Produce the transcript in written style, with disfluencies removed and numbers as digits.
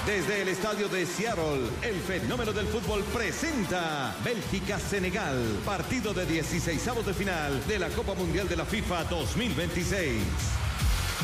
Desde el estadio de Seattle, el fenómeno del fútbol presenta Bélgica-Senegal, partido de 16avos de final de la Copa Mundial de la FIFA 2026.